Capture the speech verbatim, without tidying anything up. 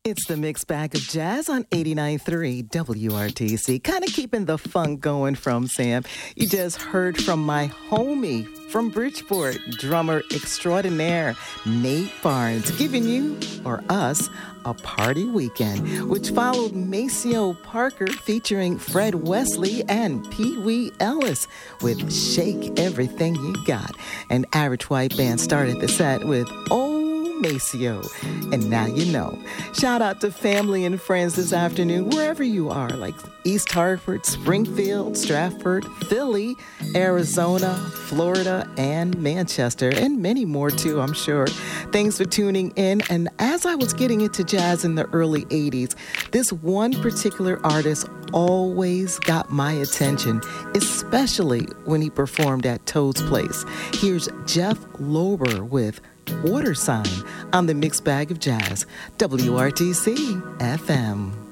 It's the mixed bag of jazz on eighty-nine point three W R T C. Kind of keeping the funk going from Sam. You just heard from my homie from Bridgeport, drummer extraordinaire Nate Barnes, giving you, or us, a party weekend, which followed Maceo Parker featuring Fred Wesley and Pee Wee Ellis with Shake Everything You Got. An average white band started the set with Oh Maceo. And now you know. Shout out to family and friends this afternoon, wherever you are, like East Hartford, Springfield, Stratford, Philly, Arizona, Florida, and Manchester, and many more too, I'm sure. Thanks for tuning in. And as I was getting into jazz in the early eighties, this one particular artist always got my attention, especially when he performed at Toad's Place. Here's Jeff Lober with Water Sign on the Mixed Bag of Jazz, W R T C F M.